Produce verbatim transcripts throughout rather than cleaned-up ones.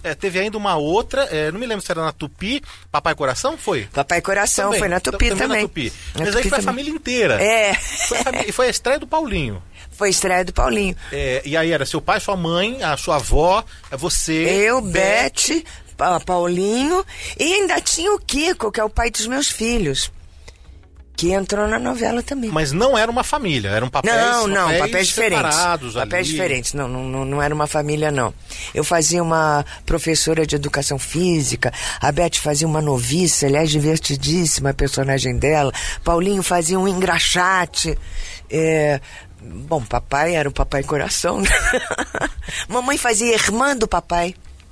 é, teve ainda uma outra, é, não me lembro se era na Tupi, Papai Coração, foi? Papai Coração, também, foi na Tupi também. também. Na Tupi. Na Mas Tupi aí foi também. a família inteira. É. Foi a, família, foi a estreia do Paulinho. Foi a estreia do Paulinho. É, e aí era seu pai, sua mãe, a sua avó, você... Eu, Beth, Pa- Paulinho, e ainda tinha o Kiko, que é o pai dos meus filhos, que entrou na novela também. Mas não era uma família, eram papéis, Não, não, papéis, papéis diferentes. separados Papéis ali. diferentes, não, não, não era uma família, não. Eu fazia uma professora de educação física, a Beth fazia uma noviça, aliás, divertidíssima a personagem dela, Paulinho fazia um engraxate, é... Bom, papai era o Papai Coração, né? Mamãe fazia irmã do papai.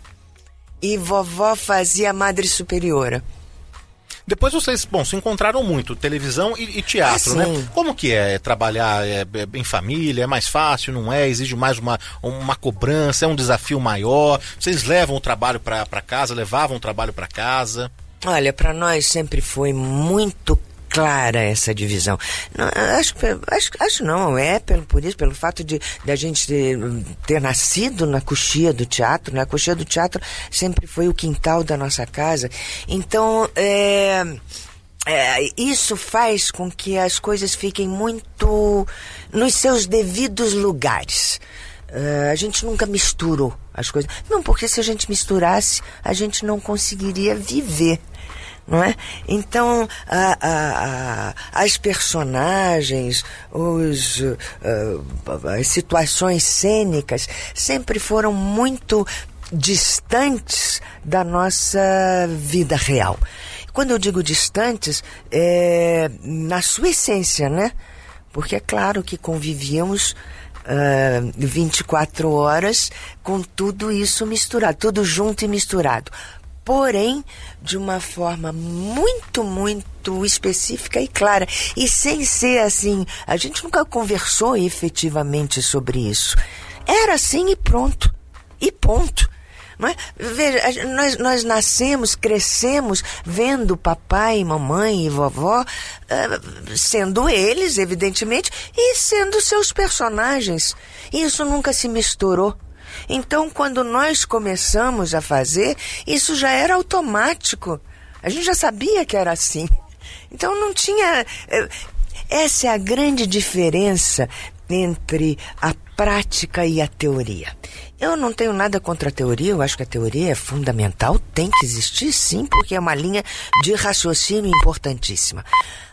E vovó fazia a Madre Superiora. Depois vocês, bom, se encontraram muito, televisão e, e teatro, Ah, né? sim. Como que é trabalhar é, é, em família? É mais fácil, não é? Exige mais uma, uma cobrança, é um desafio maior? Vocês levam o trabalho para casa, levavam o trabalho para casa? Olha, para nós sempre foi muito clara essa divisão. Não, acho, acho, acho não, é pelo, por isso, pelo fato de, de a gente ter, ter nascido na coxia do teatro, né? A coxia do teatro sempre foi o quintal da nossa casa. Então, é, é, isso faz com que as coisas fiquem muito nos seus devidos lugares. Uh, a gente nunca misturou as coisas. Não, porque se a gente misturasse, a gente não conseguiria viver. Não é? Então, a, a, a, as personagens, os, uh, as situações cênicas sempre foram muito distantes da nossa vida real. Quando eu digo distantes, é na sua essência, né? Porque é claro que convivíamos Uh, vinte e quatro horas com tudo isso misturado, tudo junto e misturado. Porém, de uma forma muito, muito específica e clara. E sem ser assim, a gente nunca conversou efetivamente sobre isso. Era assim e pronto. E ponto. Não é? Veja, nós, nós nascemos, crescemos vendo papai, mamãe e vovó uh, sendo eles, evidentemente, e sendo seus personagens. Isso nunca se misturou. Então, quando nós começamos a fazer, isso já era automático. A gente já sabia que era assim. Então, não tinha... Essa é a grande diferença entre a prática e a teoria. Eu não tenho nada contra a teoria, eu acho que a teoria é fundamental, tem que existir sim, porque é uma linha de raciocínio importantíssima.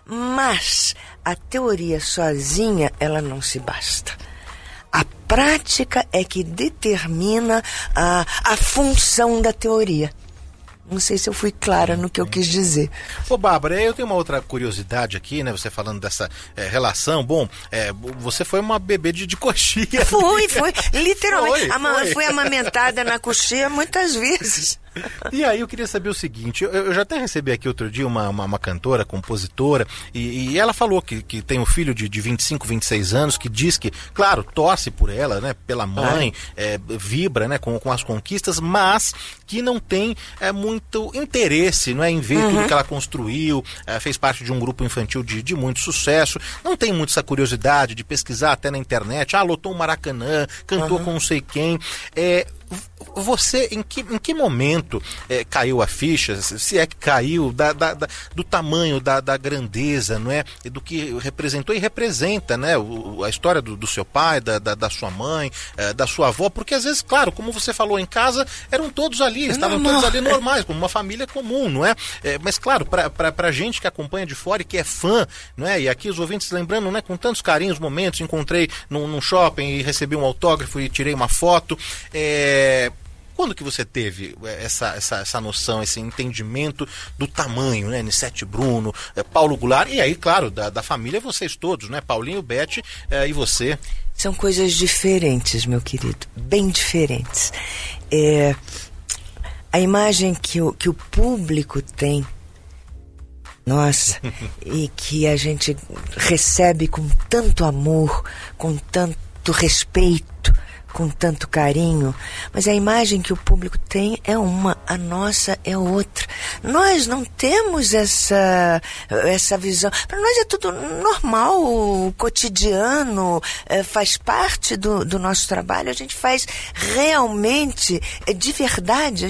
Mas a teoria sozinha, ela não se basta. A prática é que determina a, a função da teoria. Não sei se eu fui clara no que eu quis dizer. Ô, Bárbara, eu tenho uma outra curiosidade aqui, né? Você falando dessa é, relação. Bom, é, você foi uma bebê de, de coxia. Foi, foi. Literalmente. Foi, Ama- foi. Fui amamentada na coxia muitas vezes. E aí eu queria saber o seguinte, eu, eu já até recebi aqui outro dia uma, uma, uma cantora, compositora, e, e ela falou que, que tem um filho de, de vinte e cinco, vinte e seis anos, que diz que, claro, torce por ela, né, pela mãe, é, vibra, né, com, com as conquistas, mas que não tem é, muito interesse, não é, em ver uhum. tudo que ela construiu, é, fez parte de um grupo infantil de, de muito sucesso, não tem muito essa curiosidade de pesquisar até na internet, ah, lotou o Maracanã, cantou uhum. com não sei quem, é... Você, em que, em que momento é, caiu a ficha, se é que caiu, da, da, da, do tamanho, da, da grandeza, não é? E do que representou e representa, né? O, a história do, do seu pai, da, da, da sua mãe, é, da sua avó, porque às vezes, claro, como você falou, em casa eram todos ali, estavam não, todos não. ali normais, como uma família comum, não é? é mas claro, para a gente que acompanha de fora e que é fã, não é? E aqui os ouvintes lembrando, né? Com tantos carinhos, momentos, encontrei num, num shopping e recebi um autógrafo e tirei uma foto, é... Quando que você teve essa, essa, essa noção, esse entendimento do tamanho, né? Nissete Bruno, Paulo Goulart, e aí, claro, da, da família, vocês todos, né? Paulinho, Beth é, e você. São coisas diferentes, meu querido, bem diferentes. É, a imagem que o, que o público tem, nossa, e que a gente recebe com tanto amor, com tanto respeito, com tanto carinho, mas a imagem que o público tem é uma, a nossa é outra. Nós não temos essa, essa visão. Para nós é tudo normal, cotidiano, é, faz parte do, do nosso trabalho. A gente faz realmente, é, de verdade,